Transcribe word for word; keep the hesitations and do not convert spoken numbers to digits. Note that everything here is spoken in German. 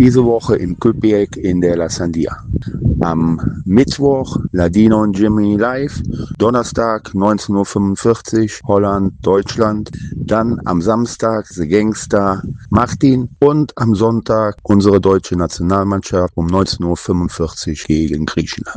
diese Woche in Quebec in der La Sandia. Am Mittwoch Ladino und Jimmy live, Donnerstag neunzehn Uhr fünfundvierzig Holland, Deutschland, dann am Samstag The Gangster Martin und am Sonntag unsere deutsche Nationalmannschaft um neunzehn Uhr fünfundvierzig gegen Griechenland.